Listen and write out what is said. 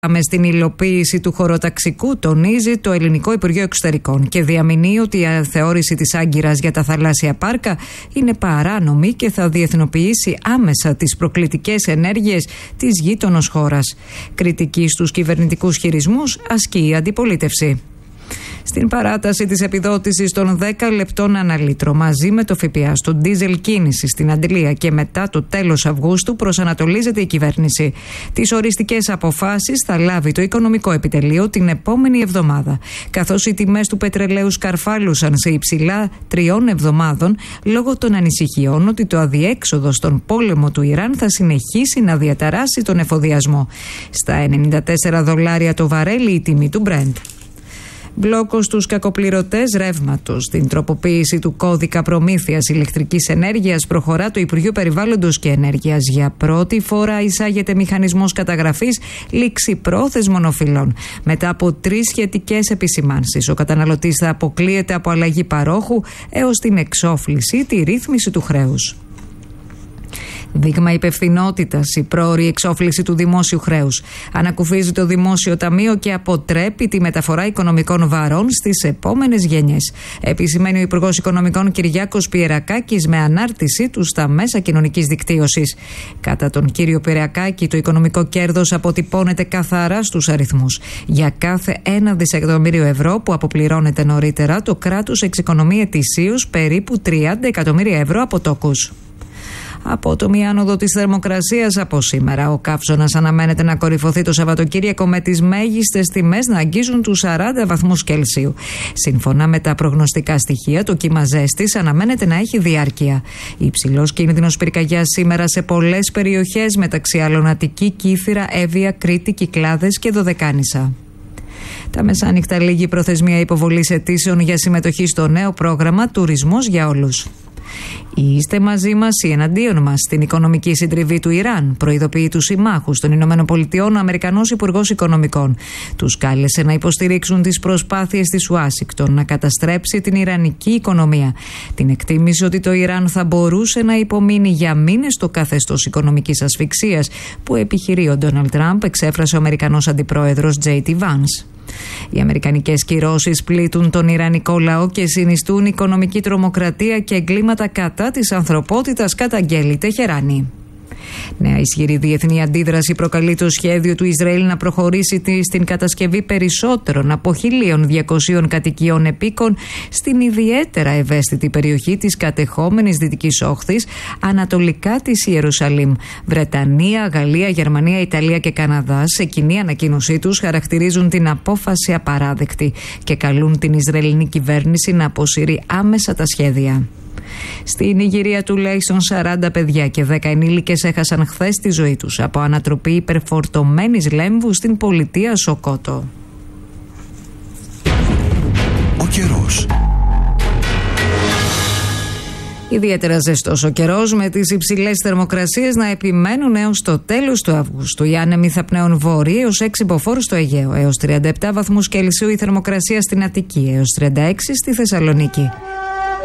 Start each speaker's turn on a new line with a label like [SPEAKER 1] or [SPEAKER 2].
[SPEAKER 1] Στην υλοποίηση του χωροταξικού, τονίζει το Ελληνικό Υπουργείο Εξωτερικών και διαμηνύει ότι η θεώρηση της Άγκυρας για τα θαλάσσια πάρκα είναι παράνομη και θα διεθνοποιήσει άμεσα τις προκλητικές ενέργειες της γείτονος χώρας. Κριτική στους κυβερνητικούς χειρισμούς ασκεί η αντιπολίτευση. Στην παράταση της επιδότησης των 10 λεπτών ανά λίτρο μαζί με το ΦΠΑ στο ντίζελ κίνηση στην Αντλία και μετά το τέλος Αυγούστου προσανατολίζεται η κυβέρνηση. Τις οριστικές αποφάσεις θα λάβει το Οικονομικό Επιτελείο την επόμενη εβδομάδα, καθώς οι τιμές του πετρελαίου σκαρφάλουσαν σε υψηλά 3 εβδομάδων λόγω των ανησυχιών ότι το αδιέξοδο στον πόλεμο του Ιράν θα συνεχίσει να διαταράσει τον εφοδιασμό. Στα $94 το βαρέλι η τιμή του Brent. Μπλόκο στους κακοπληρωτές ρεύματος. Στην τροποποίηση του κώδικα προμήθειας ηλεκτρικής ενέργειας προχωρά το Υπουργείο Περιβάλλοντος και Ενέργειας. Για πρώτη φορά εισάγεται μηχανισμός καταγραφής ληξιπρόθεσμων οφειλών. Μετά από 3 σχετικές επισημάνσεις, ο καταναλωτής θα αποκλείεται από αλλαγή παρόχου έως την εξόφληση, τη ρύθμιση του χρέους. Δείγμα υπευθυνότητας η πρόωρη εξόφληση του δημόσιου χρέους. Ανακουφίζει το Δημόσιο Ταμείο και αποτρέπει τη μεταφορά οικονομικών βαρών στις επόμενες γενιές. Επισημαίνει ο Υπουργός Οικονομικών Κυριάκος Πιερακάκης με ανάρτηση του στα μέσα κοινωνικής δικτύωσης. Κατά τον κύριο Πιερακάκη, το οικονομικό κέρδος αποτυπώνεται καθαρά στους αριθμούς. Για κάθε 1 δισεκατομμύριο ευρώ που αποπληρώνεται νωρίτερα, το κράτος εξοικονομεί ετησίως περίπου 30 εκατομμύρια ευρώ από τόκους. Απότομη άνοδο της θερμοκρασίας από σήμερα. Ο καύσωνας αναμένεται να κορυφωθεί το Σαββατοκύριακο με τις μέγιστες τιμές να αγγίζουν τους 40 βαθμούς Κελσίου. Σύμφωνα με τα προγνωστικά στοιχεία, το κύμα ζέστης αναμένεται να έχει διάρκεια. Υψηλός κίνδυνος πυρκαγιάς σήμερα σε πολλές περιοχές, μεταξύ άλλων Αττική, Κύθυρα, Εύβοια, Κρήτη, Κυκλάδες και Δωδεκάνησα. Τα μεσάνυχτα λίγη προθεσμία υποβολής αιτήσεων για συμμετοχή στο νέο πρόγραμμα Τουρισμός για Όλους. Είστε μαζί μας ή εναντίον μας στην οικονομική συντριβή του Ιράν, προειδοποιεί τους συμμάχους των ΗΠΑ ο Αμερικανός Υπουργός Οικονομικών. Τους κάλεσε να υποστηρίξουν τις προσπάθειες της Ουάσιγκτον να καταστρέψει την ιρανική οικονομία. Την εκτίμησε ότι το Ιράν θα μπορούσε να υπομείνει για μήνες το καθεστώς οικονομικής ασφυξίας που επιχειρεί ο Ντόναλντ Τραμπ, εξέφρασε ο Αμερικανός Αντιπρόεδρος J.D. Vance. Οι αμερικανικές κυρώσεις πλήττουν τον ιρανικό λαό και συνιστούν οικονομική τρομοκρατία και εγκλήματα κατά της ανθρωπότητας, καταγγέλει Τεχεράνη. Νέα ισχυρή διεθνή αντίδραση προκαλεί το σχέδιο του Ισραήλ να προχωρήσει στην κατασκευή περισσότερων από 1.200 κατοικιών επίκων στην ιδιαίτερα ευαίσθητη περιοχή της κατεχόμενης Δυτικής Όχθης ανατολικά της Ιερουσαλήμ. Βρετανία, Γαλλία, Γερμανία, Ιταλία και Καναδά σε κοινή ανακοίνωσή τους χαρακτηρίζουν την απόφαση απαράδεκτη και καλούν την Ισραηλινή κυβέρνηση να αποσύρει άμεσα τα σχέδια. Στην Νιγηρία τουλάχιστον 40 παιδιά και 10 ενήλικες έχασαν χθες τη ζωή τους από ανατροπή υπερφορτωμένης λέμβου στην πολιτεία Σοκότο.
[SPEAKER 2] Ο καιρός.
[SPEAKER 1] Ιδιαίτερα ζεστός ο καιρός, με τις υψηλές θερμοκρασίες να επιμένουν έως το τέλος του Αυγούστου. Οι άνεμοι θα πνέουν βόρειοι έως 6 μποφόρ στο Αιγαίο, έως 37 βαθμούς Κελσίου η θερμοκρασία στην Αττική, έως 36 στη Θεσσαλονίκη.